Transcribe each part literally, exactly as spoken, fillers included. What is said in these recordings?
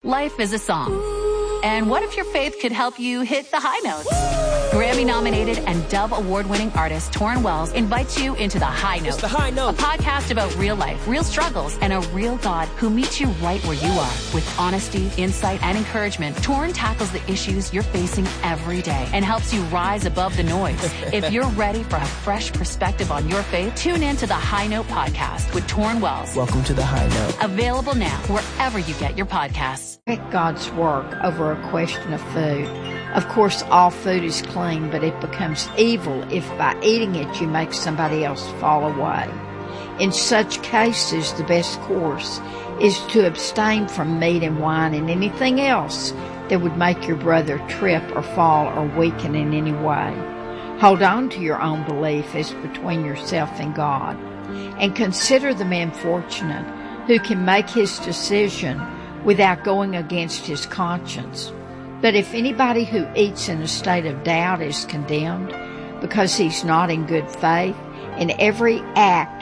Life is a song. And what if your faith could help you hit the high notes? Grammy-nominated and Dove Award-winning artist Torrin Wells invites you into The High Note. It's The High Note. A podcast about real life, real struggles, and a real God who meets you right where you are. With honesty, insight, and encouragement, Torrin tackles the issues you're facing every day and helps you rise above the noise. If you're ready for a fresh perspective on your faith, tune in to The High Note podcast with Torrin Wells. Welcome to The High Note. Available now wherever you get your podcasts. God's work over a question of food. Of course, all food is clean, but it becomes evil if by eating it you make somebody else fall away. In such cases, the best course is to abstain from meat and wine and anything else that would make your brother trip or fall or weaken in any way. Hold on to your own belief as between yourself and God, and consider the man fortunate who can make his decision without going against his conscience. But if anybody who eats in a state of doubt is condemned because he's not in good faith, and every act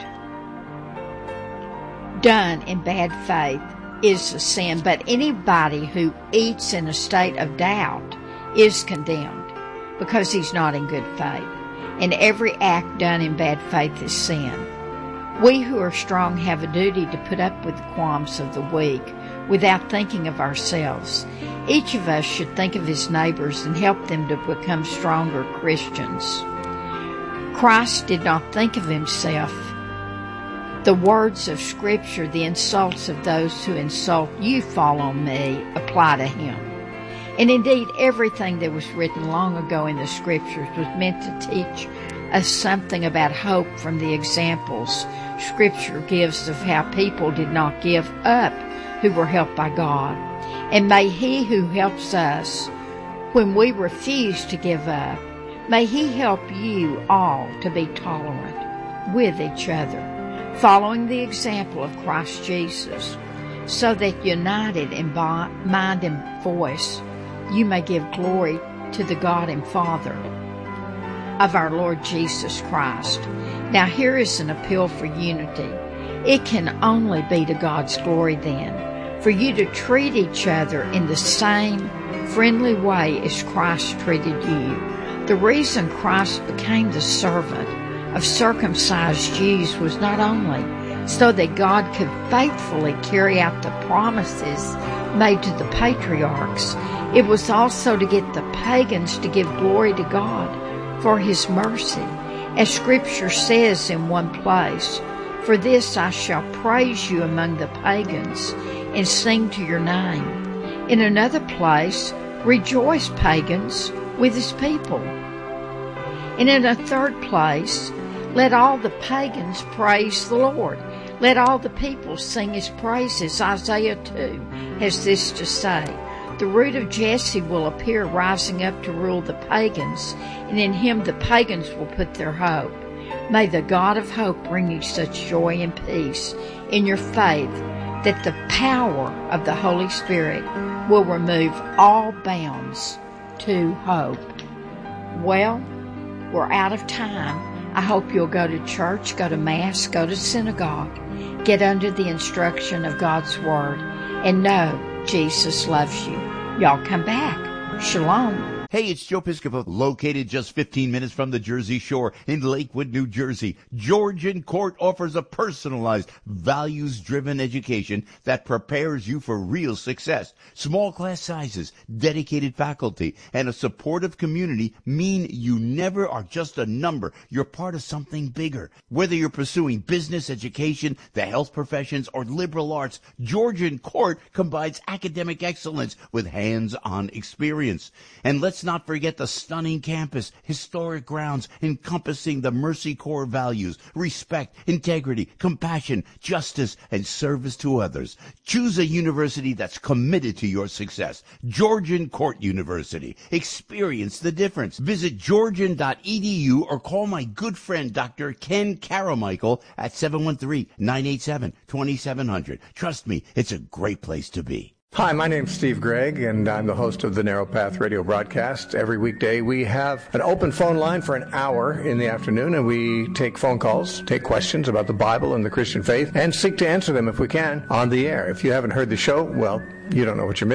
done in bad faith is a sin, but anybody who eats in a state of doubt is condemned because he's not in good faith, and every act done in bad faith is sin. We who are strong have a duty to put up with the qualms of the weak without thinking of ourselves. Each of us should think of his neighbors and help them to become stronger Christians. Christ did not think of himself. The words of Scripture, the insults of those who insult you fall on me, apply to him. And indeed, everything that was written long ago in the Scriptures was meant to teach us something about hope from the examples Scripture gives of how people did not give up who were helped by God. And may he who helps us when we refuse to give up, may he help you all to be tolerant with each other, following the example of Christ Jesus, so that united in mind and voice, you may give glory to the God and Father of our Lord Jesus Christ. Now here is an appeal for unity. It can only be to God's glory then, for you to treat each other in the same friendly way as Christ treated you. The reason Christ became the servant of circumcised Jews was not only so that God could faithfully carry out the promises made to the patriarchs, it was also to get the pagans to give glory to God for his mercy. As Scripture says in one place, "For this I shall praise you among the pagans and sing to your name." In another place, "Rejoice, pagans, with his people." And in a third place, "Let all the pagans praise the Lord. Let all the people sing his praises." Isaiah two has this to say, "The root of Jesse will appear, rising up to rule the pagans, and in him the pagans will put their hope." May the God of hope bring you such joy and peace in your faith that the power of the Holy Spirit will remove all bounds to hope. Well, we're out of time. I hope you'll go to church, go to Mass, go to synagogue, get under the instruction of God's Word, and know Jesus loves you. Y'all come back. Shalom. Hey, it's Joe Piscopo, located just fifteen minutes from the Jersey Shore in Lakewood, New Jersey. Georgian Court offers a personalized, values-driven education that prepares you for real success. Small class sizes, dedicated faculty, and a supportive community mean you never are just a number. You're part of something bigger. Whether you're pursuing business, education, the health professions, or liberal arts, Georgian Court combines academic excellence with hands-on experience. And let's not forget the stunning campus, historic grounds encompassing the Mercy Corps values, respect, integrity, compassion, justice, and service to others. Choose a university that's committed to your success. Georgian Court University. Experience the difference. Visit georgian dot e d u or call my good friend Doctor Ken Caramichael at seven one three, nine eight seven, two seven zero zero. Trust me, it's a great place to be. Hi, my name's Steve Gregg, and I'm the host of the Narrow Path radio broadcast. Every weekday we have an open phone line for an hour in the afternoon, and we take phone calls, take questions about the Bible and the Christian faith, and seek to answer them if we can on the air. If you haven't heard the show, well, you don't know what you're missing.